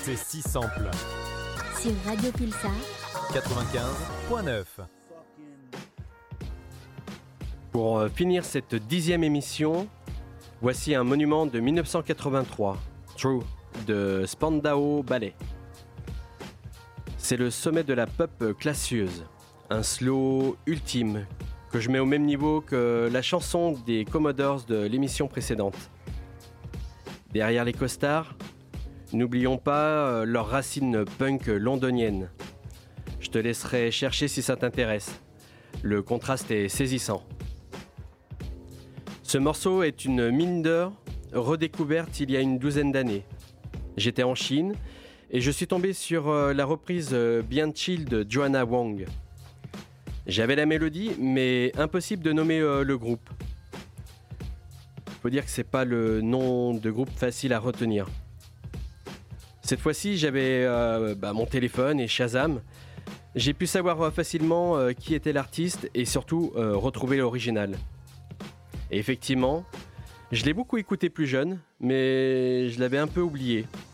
C'est si simple. Sur Radio Pulsar 95.9. Pour finir cette 10e émission, voici un monument de 1983, True, de Spandau Ballet. C'est le sommet de la pop classieuse, un slow ultime que je mets au même niveau que la chanson des Commodores de l'émission précédente. Derrière les costards, n'oublions pas leurs racines punk londoniennes. Je te laisserai chercher si ça t'intéresse. Le contraste est saisissant. Ce morceau est une mine d'or redécouverte il y a une douzaine d'années. J'étais en Chine et je suis tombé sur la reprise bien chill de Joanna Wang. J'avais la mélodie, mais impossible de nommer le groupe. Faut dire que c'est pas le nom de groupe facile à retenir. Cette fois-ci, j'avais mon téléphone et Shazam. J'ai pu savoir facilement qui était l'artiste et surtout retrouver l'original. Et effectivement, je l'ai beaucoup écouté plus jeune, mais je l'avais un peu oublié.